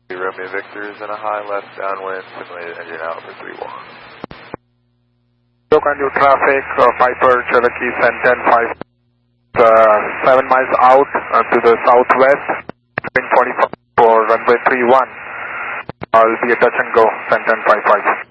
Romeo Victor is in a high left downwind, simulated engine out for 3-1. Look on your traffic, Piper Cherokee San 10-5, 7 miles out to the southwest, wind 24 for runway 31. I'll be a touch and go, San 10-5-5.